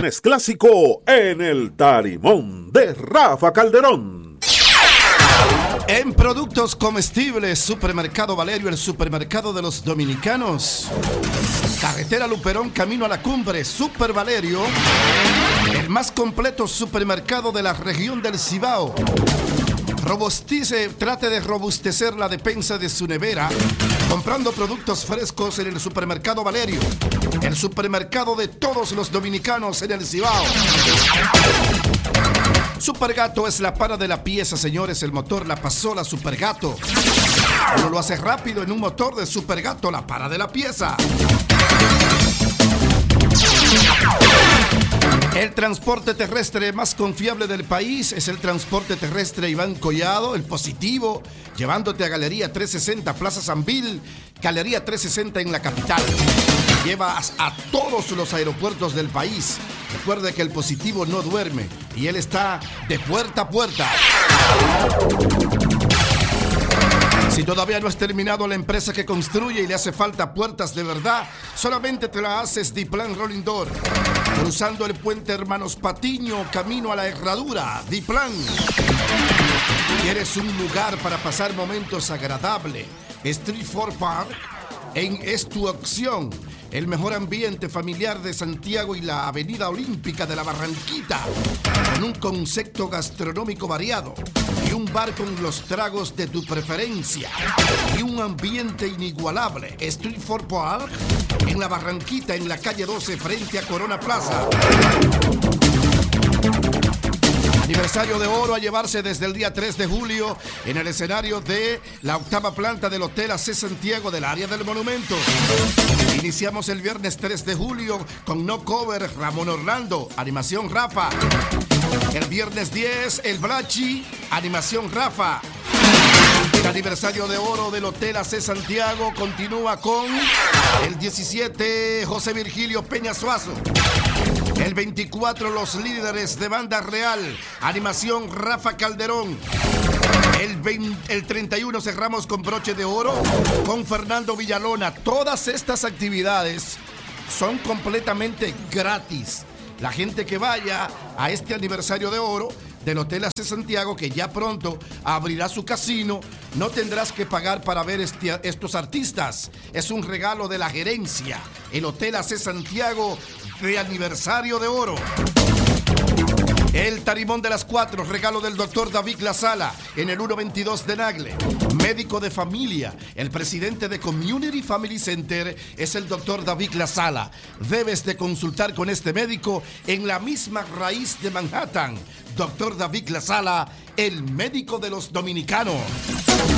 viernes clásico en el Tarimón de Rafa Calderón. En productos comestibles, Supermercado Valerio, el supermercado de los dominicanos. Carretera Luperón, camino a la cumbre, Super Valerio, el más completo supermercado de la región del Cibao. Trate de robustecer la despensa de su nevera comprando productos frescos en el Supermercado Valerio, el supermercado de todos los dominicanos en el Cibao. Supergato es la para de la pieza, señores. El motor la pasó la Supergato. Uno lo hace rápido en un motor de Supergato, la para de la pieza. El transporte terrestre más confiable del país es el transporte terrestre Iván Collado, el Positivo, llevándote a Galería 360, Plaza Sambil, Galería 360 en la capital. Llevas a todos los aeropuertos del país. Recuerde que el Positivo no duerme y él está de puerta a puerta. Si todavía no has terminado la empresa que construye y le hace falta puertas de verdad, solamente te la haces Diplan Rolling Door. Cruzando el puente Hermanos Patiño, camino a la Herradura, Diplan. ¿Quieres un lugar para pasar momentos agradables? Street for Park es tu opción. El mejor ambiente familiar de Santiago y la Avenida Olímpica de la Barranquita, con un concepto gastronómico variado y un bar con los tragos de tu preferencia y un ambiente inigualable. Street for Park en la Barranquita, en la calle 12 frente a Corona Plaza. Aniversario de oro a llevarse desde el día 3 de julio en el escenario de la 8ª planta del Hotel AC Santiago del área del Monumento. Iniciamos el viernes 3 de julio con No Cover, Ramón Orlando, animación Rafa. El viernes 10, el Brachi, animación Rafa. El aniversario de oro del Hotel AC Santiago continúa con el 17, José Virgilio Peña Suazo. El 24, los líderes de Banda Real, animación Rafa Calderón. El 31 cerramos con broche de oro con Fernando Villalona. Todas estas actividades son completamente gratis. La gente que vaya a este aniversario de oro del Hotel AC Santiago, que ya pronto abrirá su casino, no tendrás que pagar para ver estos artistas. Es un regalo de la gerencia. El Hotel AC Santiago de aniversario de oro. El Tarimón de las 4, regalo del doctor David Lazala en el 122 de Nagle. Médico de familia, el presidente de Community Family Center es el doctor David Lazala. Debes de consultar con este médico en la misma raíz de Manhattan. Doctor David Lazala, el médico de los dominicanos.